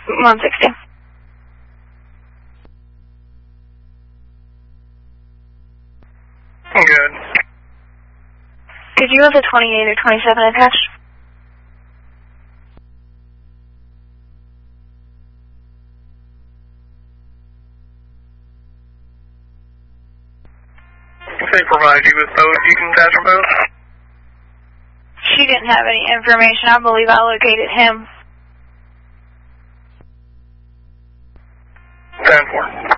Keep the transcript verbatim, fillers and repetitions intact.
one sixty. Good. Did you have the twenty-eight or twenty-seven attached? They provide you with both. You can attach them both. She didn't have any information. I believe I located him. ten four.